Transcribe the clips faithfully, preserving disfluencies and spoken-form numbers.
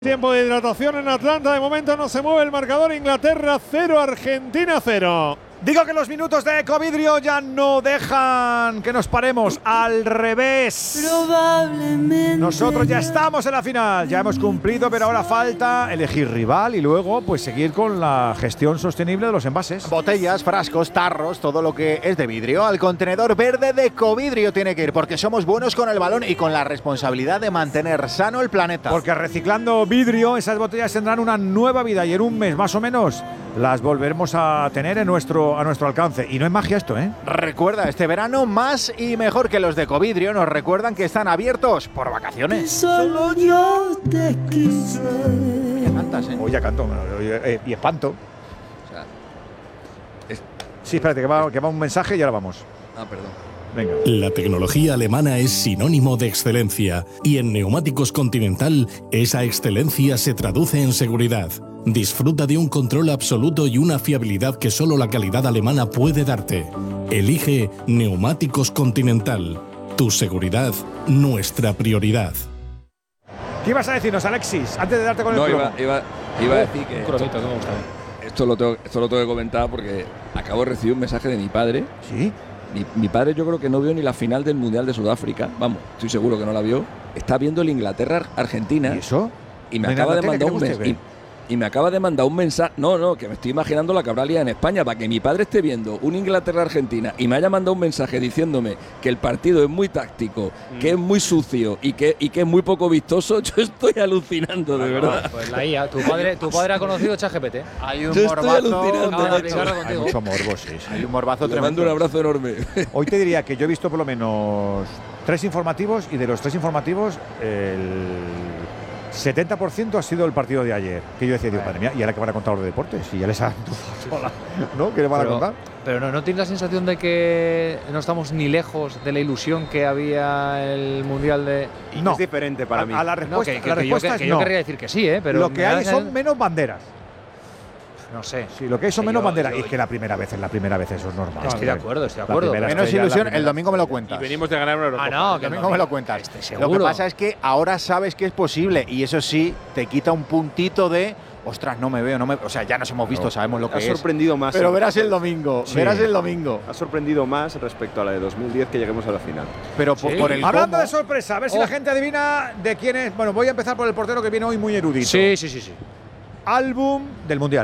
Tiempo de hidratación en Atlanta. De momento no se mueve el marcador. Inglaterra cero, Argentina cero. Digo que los minutos de Ecovidrio ya no dejan que nos paremos. Al revés. Probablemente. Nosotros ya estamos en la final. Ya hemos cumplido, pero ahora falta elegir rival y luego pues seguir con la gestión sostenible de los envases. Botellas, frascos, tarros, todo lo que es de vidrio. Al contenedor verde de Ecovidrio tiene que ir, porque somos buenos con el balón y con la responsabilidad de mantener sano el planeta. Porque reciclando vidrio, esas botellas tendrán una nueva vida y en un mes más o menos las volveremos a tener en nuestro, a nuestro alcance. Y no es magia esto, ¿eh? Recuerda, este verano más y mejor que los de Ecovidrio nos recuerdan que están abiertos por vacaciones. Solo yo te quise. Ya cantas, ¿eh? Hoy ya canto eh, y espanto. O sea, es, sí, espérate, que va, que va un mensaje y ahora vamos. Ah, perdón. Venga. La tecnología alemana es sinónimo de excelencia y en Neumáticos Continental esa excelencia se traduce en seguridad. Disfruta de un control absoluto y una fiabilidad que solo la calidad alemana puede darte. Elige Neumáticos Continental. Tu seguridad, nuestra prioridad. ¿Qué ibas a decirnos, Alexis, antes de darte con no, el iba, iba, iba a decir que Un cromito, ¿cómo está? esto lo, tengo, esto lo tengo que comentar porque acabo de recibir un mensaje de mi padre. ¿Sí? Mi, mi padre yo creo que no vio ni la final del Mundial de Sudáfrica. Vamos, estoy seguro que no la vio. Está viendo el Inglaterra-Argentina. ¿Y eso? Y me acaba de mandar un mensaje. Y me acaba de mandar un mensaje. No, no, que me estoy imaginando la que habrá liado en España para que mi padre esté viendo un Inglaterra-Argentina y me haya mandado un mensaje diciéndome que el partido es muy táctico, mm. que es muy sucio y que, y que es muy poco vistoso. Yo estoy alucinando, de bueno, verdad. Pues la I A, tu padre, tu padre ha conocido ChatGPT. Hay un Yo morbazo. Hay mucho morbo, sí, sí. Hay un morbazo Le tremendo. mando un abrazo enorme. Hoy te diría que yo he visto por lo menos tres informativos y de los tres informativos el setenta por ciento ha sido el partido de ayer. Que yo decía, digo, madre mía, ¿y ahora qué van a contar los deportes? Y ya les han sola, ¿no? ¿Qué le van pero, a contar? Pero no, ¿no tienes la sensación de que no estamos ni lejos de la ilusión que había el Mundial de...? No. Es diferente para a, mí. A la respuesta, no, que, que, la que respuesta yo, es que, que no. yo querría decir que sí, ¿eh? Pero lo que hay da, son menos banderas. No sé. Sí, lo que hay son Que menos yo, banderas. yo, y es que la primera vez, es la primera vez, eso es normal. Estoy de acuerdo, estoy de acuerdo. Menos ilusión, el domingo me lo cuentas. Y venimos de ganar una Eurocopa. Ah, no, El que domingo no, me lo cuentas. Este, Lo que pasa es que ahora sabes que es posible y eso sí te quita un puntito de ostras, no me veo, no me, o sea, ya nos hemos visto, no, sabemos lo que ha es. sorprendido más. Pero verás el domingo, Sí. verás el domingo. Ha sorprendido más respecto a la de dos mil diez que lleguemos a la final. Pero por, Sí. por el Hablando cómo, de sorpresa, a ver si Oh. la gente adivina de quién es. Bueno, voy a empezar por el portero que viene hoy muy erudito. Sí, sí, sí, sí. Álbum del Mundial.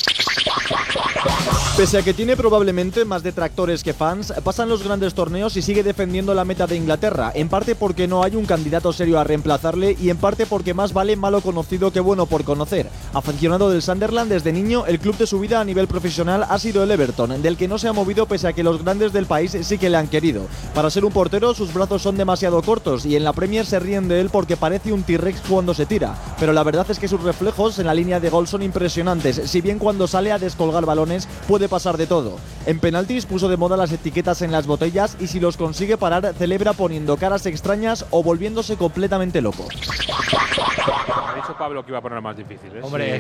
Pese a que tiene probablemente más detractores que fans, pasan los grandes torneos y sigue defendiendo la meta de Inglaterra, en parte porque no hay un candidato serio a reemplazarle y en parte porque más vale malo conocido que bueno por conocer. Aficionado del Sunderland desde niño, el club de su vida a nivel profesional ha sido el Everton, del que no se ha movido pese a que los grandes del país sí que le han querido. Para ser un portero, sus brazos son demasiado cortos y en la Premier se ríen de él porque parece un T-Rex cuando se tira, pero la verdad es que sus reflejos en la línea de gol son impresionantes, si bien cuando sale a descolgar balones puede pasar de todo. En penaltis puso de moda las etiquetas en las botellas y si los consigue parar celebra poniendo caras extrañas o volviéndose completamente loco. Ha dicho Pablo que iba a poner más difícil, ¿eh? Hombre,